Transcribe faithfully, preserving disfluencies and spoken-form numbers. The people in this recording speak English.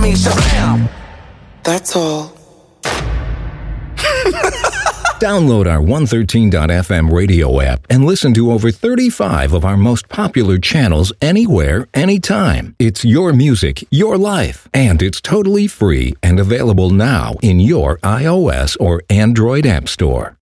mean shabam. That's all. Download our one thirteen dot f m radio app and listen to over thirty-five of our most popular channels anywhere, anytime. It's your music, your life, and it's totally free and available now in your iOS or Android app store.